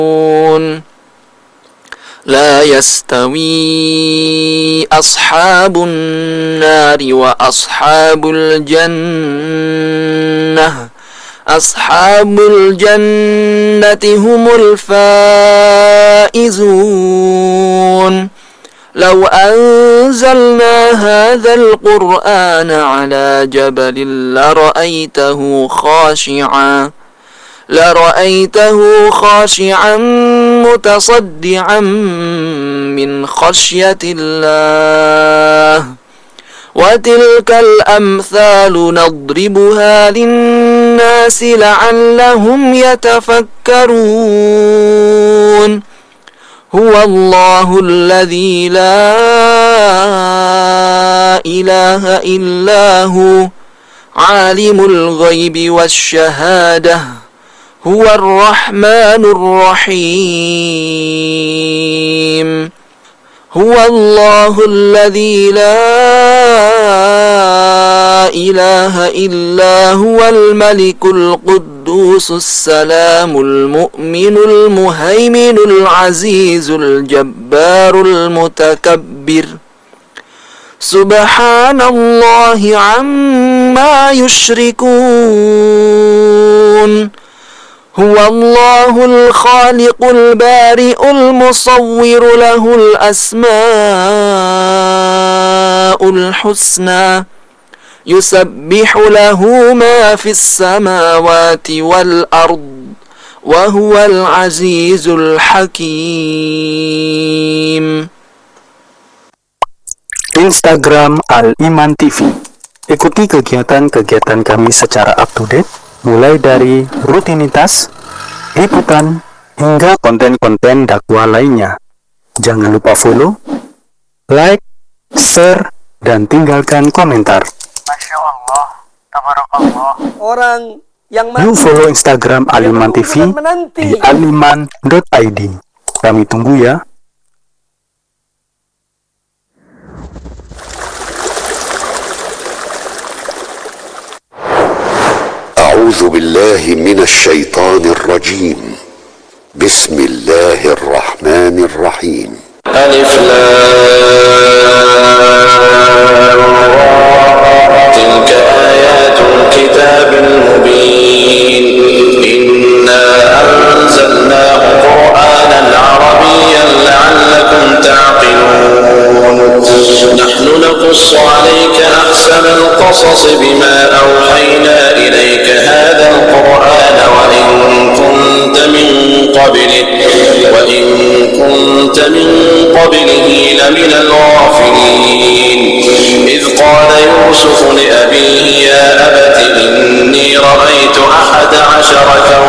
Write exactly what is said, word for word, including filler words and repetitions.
لا يستوي أصحاب النار وأصحاب الجنة أصحاب الجنة هم الفائزون لو أنزلنا هذا القرآن على جبل لرأيته خاشعا لرأيته خاشعا متصدعا من خشية الله وتلك الأمثال نضربها للناس لعلهم يتفكرون هو الله الذي لا إله إلا هو عالم الغيب والشهادة هو الرحمن الرحيم هو الله الذي لا إله إلا هو الملك القدوس السلام المؤمن المهيمن العزيز الجبار المتكبر سبحان الله عما يشركون هو الله الخالق البارئ المصور له الأسماء الحسنى يسبح له ما في السماوات والأرض وهو العزيز الحكيم. Instagram Al-Iman T V. Ikuti kegiatan-kegiatan kami secara up to date, mulai dari rutinitas, liputan, hingga konten-konten dakwah lainnya. Jangan lupa follow, like, share, dan tinggalkan komentar. Masya Allah, tabarakallah. Orang yang You follow Instagram Al-Iman T V di aliman dot i d. Kami tunggu ya. أعوذ بالله من الشيطان الرجيم بسم الله الرحمن الرحيم ألف لام تلك آيات الكتاب المبين إنا أنزلناه قرآنا عربيا لعلكم تعقلون نحن نقص عليك أحسن القصص بما أوحينا إليك هذا القرآن وإن كنت من قبله وإن كنت من قبله لمن الغافلين إذ قال يوسف لأبيه يا أبت إني رأيت أحد عشر كوكبا